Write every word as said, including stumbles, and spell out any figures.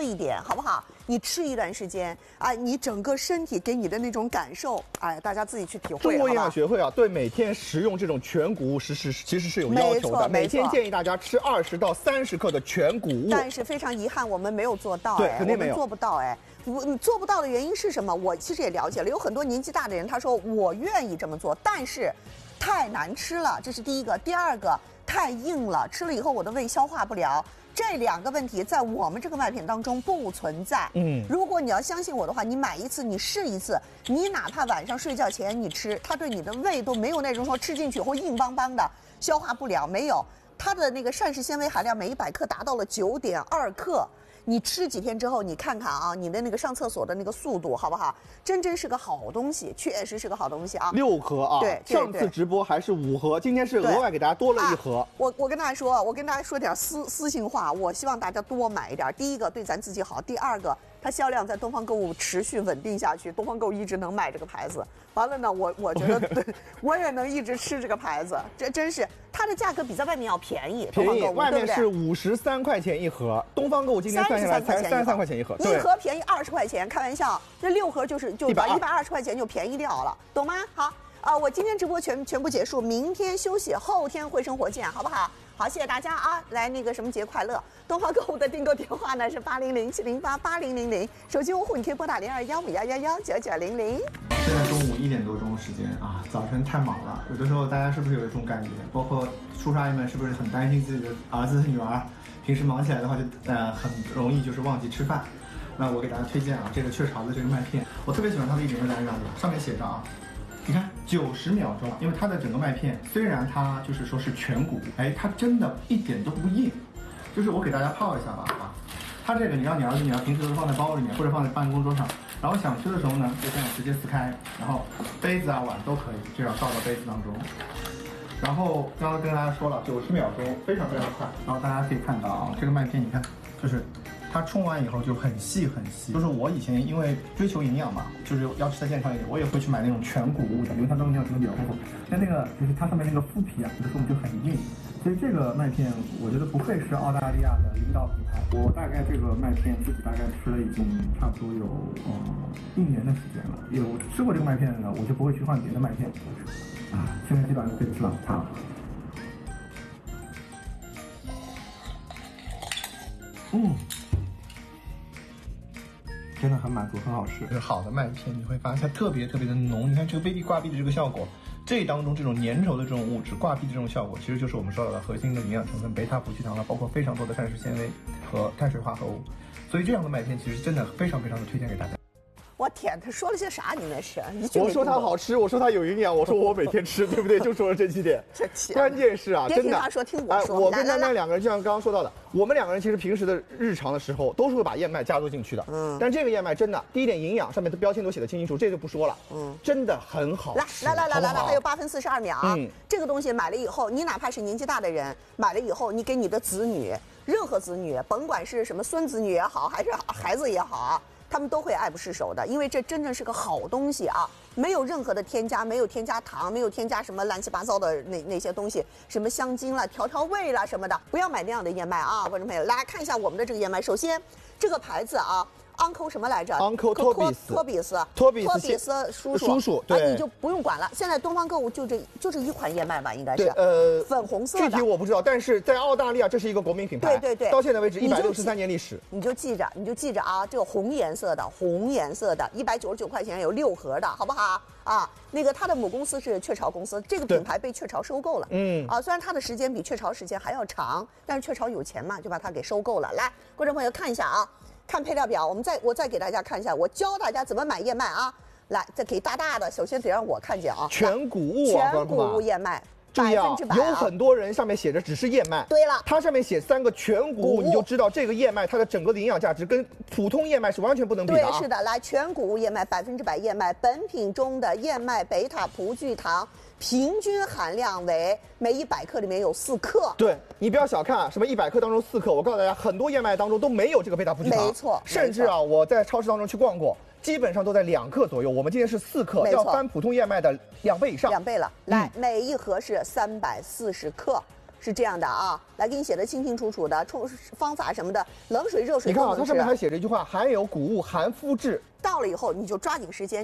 多一点，好不好？你吃一段时间啊，你整个身体给你的那种感受，哎，大家自己去体会。 中国营养学会啊，对每天食用这种全谷物是是其实是有要求的，每天建议大家吃二十到三十克的全谷物。 但是非常遗憾，我们没有做到， 对，肯定没有做不到，哎。 我做不到的原因是什么？我其实也了解了，有很多年纪大的人，他说我愿意这么做，但是太难吃了，这是第一个。第二个，太硬了，吃了以后我的胃消化不了。这两个问题在我们这个麦片当中不存在。嗯，如果你要相信我的话，你买一次，你试一次，你哪怕晚上睡觉前你吃，它对你的胃都没有那种说吃进去后硬邦邦的，消化不了，没有。它的那个膳食纤维含量每一百克达到了九点二克。 你吃几天之后，你看看啊，你的那个上厕所的那个速度，好不好？真真是个好东西，确实是个好东西啊。 六盒啊， 对， 上次直播还是五盒，今天是额外给大家多了一盒。 啊、我我跟大家说，我跟大家说点私私信话，我希望大家多买一点。第一个对咱自己好，第二个它销量在东方购物持续稳定下去，东方购物一直能卖这个牌子。完了呢，我我觉得对，我也能一直吃这个牌子，这真是它的价格比在外面要便宜。 便宜，外面是五十三块钱一盒，东方购物今天算下来才三十三块钱一盒， 一盒便宜二十块钱，开玩笑，那六盒就是就把一百二十块钱就便宜掉了，懂吗？好啊、呃，我今天直播全全部结束，明天休息，后天会生活见，好不好？好，谢谢大家啊！来那个什么节快乐！东方购物的订购电话呢是八零零七零八八零零零，手机用户你可以拨打零二幺五幺幺幺九九零零。 现在中午一点多钟时间啊，早晨太忙了，有的时候大家是不是有一种感觉？包括叔叔阿姨们是不是很担心自己的儿子女儿？平时忙起来的话就呃很容易就是忘记吃饭。那我给大家推荐啊，这个雀巢的这个麦片，我特别喜欢它的一点就在于哪里？上面写着啊。 你看，九十秒钟，因为它的整个麦片虽然它就是说是全谷，哎，它真的一点都不硬。就是我给大家泡一下吧，啊，它这个你让你儿子女儿平时都放在包里面或者放在办公桌上，然后想吃的时候呢，就这样直接撕开，然后杯子啊碗都可以，这样倒到杯子当中。然后刚刚跟大家说了，九十秒钟非常非常快，然后大家可以看到啊，这个麦片你看，就是它冲完以后就很细很细。就是我以前因为追求营养嘛，就是要吃的健康一点，我也会去买那种全谷物的，因为它中营养成分比较丰富。但那个就是它上面那个麸皮啊，有的时候就很硬。所以这个麦片，我觉得不愧是澳大利亚的领导品牌。我大概这个麦片自己大概吃了已经差不多有呃一年的时间了。有吃过这个麦片的呢，我就不会去换别的麦片。啊，现在基本上就可以吃了啊。嗯。 真的很满足，很好吃。好的麦片，你会发现它特别特别的浓。你看这个杯壁挂壁的这个效果，这当中这种粘稠的这种物质，挂壁的这种效果，其实就是我们说到的核心的营养成分贝塔葡聚糖了，包括非常多的膳食纤维和碳水化合物。所以这样的麦片其实真的非常非常的推荐给大家。 我天，他说了些啥？你那是？ 我说它好吃，我说它有营养，我说我每天吃，对不对？就说了这几点。关键是啊，真的。 别听他说，听我说。 哎，我跟丹丹两个人，就像刚刚说到的，我们两个人其实平时的日常的时候，都是会把燕麦加入进去的。嗯。但这个燕麦真的，第一点营养，上面的标签都写的清清楚，这就不说了。嗯。真的很好吃。 来来来来来，还有八分四十二秒啊！嗯。这个东西买了以后，你哪怕是年纪大的人，买了以后，你给你的子女，任何子女，甭管是什么孙子女也好，还是孩子也好啊。 他们都会爱不释手的，因为这真正是个好东西啊，没有任何的添加，没有添加糖，没有添加什么乱七八糟的那那些东西，什么香精啦、调调味啦什么的，不要买那样的燕麦啊，观众朋友，来看一下我们的这个燕麦。首先，这个牌子啊 ，Uncle 什么来着 ？Uncle 托比斯， 托比斯， 托比斯， 托比斯叔叔， 叔叔， 对，你就不用管了。现在东方购物就这就这一款燕麦吧，应该是， 呃， 粉红色的。 具体我不知道，但是在澳大利亚这是一个国民品牌， 对对对， 到现在为止一百六十三年历史， 你就记着，你就记着啊，这个红颜色的，红颜色的，一百九十九块钱有六盒的，好不好？啊，那个它的母公司是雀巢公司，这个品牌被雀巢收购了。嗯，啊，虽然它的时间比雀巢时间还要长，但是雀巢有钱嘛，就把它给收购了。来，观众朋友看一下啊，看配料表，我们再我再给大家看一下，我教大家怎么买燕麦啊。来，再给大大的，首先得让我看见啊， 全谷物啊， 全谷物燕麦。 注意啊，有很多人上面写着只是燕麦， 对了， 它上面写三个全谷物，你就知道这个燕麦它的整个的营养价值跟普通燕麦是完全不能比的啊。 对，是的，来全谷物燕麦，百分之百燕麦，本品中的燕麦贝塔葡聚糖平均含量为每一百克里面有四克。 对你不要小看什么一百克当中四克，我告诉大家，很多燕麦当中都没有这个贝塔葡聚糖， 没错， 甚至啊，我在超市当中去逛过。 基本上都在两克左右，我们今天是四克，要翻普通燕麦的两倍以上。 两倍了，来，嗯、每一盒是三百四十克， 是这样的啊，来给你写的清清楚楚的，冲方法什么的，冷水热水你看啊， 都能吃。 它上面还写着一句话，含有谷物含麸质。 到了以后你就抓紧时间。